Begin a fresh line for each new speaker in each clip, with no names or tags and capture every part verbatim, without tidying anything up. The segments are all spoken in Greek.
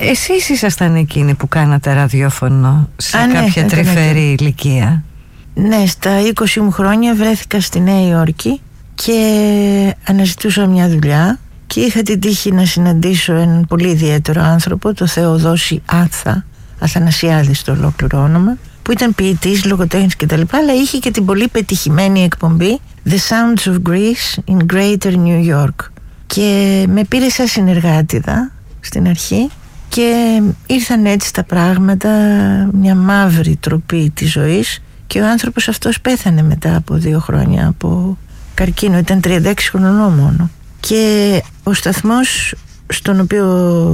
Εσείς ήσασταν εκείνοι που κάνατε ραδιόφωνο σε
Α,
κάποια
ναι,
τρυφερή
ναι.
ηλικία?
Ναι, στα είκοσι μου χρόνια βρέθηκα στη Νέα Υόρκη και αναζητούσα μια δουλειά και είχα την τύχη να συναντήσω έναν πολύ ιδιαίτερο άνθρωπο, το Θεοδόση Άθα, Αθανασιάδη στο ολόκληρο όνομα, που ήταν ποιητής, λογοτέχνης κτλ, αλλά είχε και την πολύ πετυχημένη εκπομπή The Sounds of Greece in Greater New York, και με πήρε σαν συνεργάτηδα στην αρχή και ήρθαν έτσι τα πράγματα, μια μαύρη τροπή της ζωής, και ο άνθρωπος αυτός πέθανε μετά από δύο χρόνια από καρκίνο, ήταν τριάντα έξι χρονών μόνο. Και ο σταθμός στον οποίο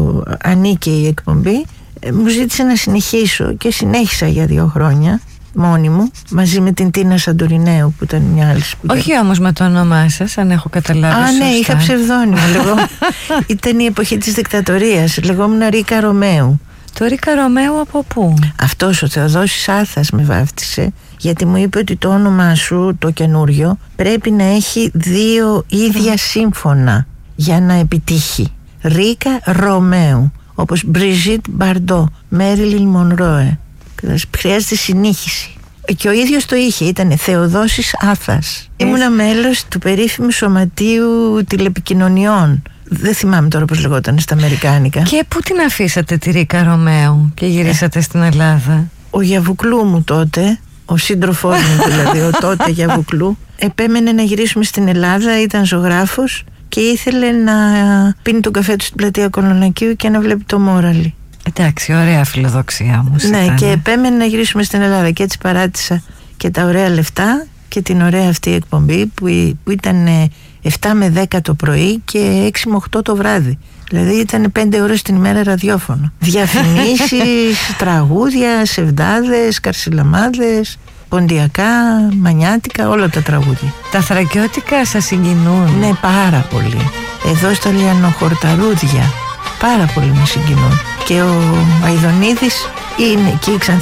ανήκε η εκπομπή μου ζήτησε να συνεχίσω και συνέχισα για δύο χρόνια μόνη μου, μαζί με την Τίνα Σαντορινέου που ήταν μια άλλη σπουδαία.
Όχι όμως με το όνομά σας, αν έχω καταλάβει.
Α,
σωστά.
ναι, είχα ψευδόνυμο. Λεγό... Ήταν η εποχή της δικτατορίας. Λεγόμουν Ρίκα Ρωμαίου.
Το Ρίκα Ρωμαίου από πού?
Αυτός ο Θεοδόσης Άθας με βάφτισε, γιατί μου είπε ότι το όνομά σου, το καινούριο, πρέπει να έχει δύο ίδια σύμφωνα για να επιτύχει. Ρίκα Ρωμαίου, όπως Μπριζίτ Μπαρντό, Μέριλιν Μονρόε. Χρειάζεται συνήχιση. Και ο ίδιος το είχε, ήταν Θεοδόσης Άθας. Ήμουνα μέλος του περίφημου Σωματείου Τηλεπικοινωνιών. Δεν θυμάμαι τώρα πώς λεγόταν στα αμερικάνικα.
Και πού την αφήσατε τη Ρίκα Ρωμαίου και γυρίσατε ε. στην Ελλάδα?
Ο Γιαβουκλού μου τότε, ο σύντροφός μου δηλαδή, ο τότε Γιαβουκλού, επέμενε να γυρίσουμε στην Ελλάδα, ήταν ζωγράφος και ήθελε να πίνει τον καφέ του στην πλατεία Κολονακίου και να βλέπει το Μόραλι. Εντάξει, ωραία φιλοδοξία μου. Ναι, ήταν. Και επέμενε να γυρίσουμε στην Ελλάδα και έτσι παράτησα και τα ωραία λεφτά και την ωραία αυτή εκπομπή που, που ήταν επτά με δέκα το πρωί και έξι με οκτώ το βράδυ. Δηλαδή ήταν πέντε ώρες την ημέρα ραδιόφωνο. Διαφημίσεις, τραγούδια, σεβδάδες, καρσιλαμάδες, ποντιακά, μανιάτικα, όλα τα τραγούδια.
Τα θρακιώτικα σας συγκινούν? Ναι,
πάρα πολύ. Εδώ στα Λιανοχορταρούδια πάρα πολύ με συγκινούν. Και ο Αηδονίδης είναι εκεί,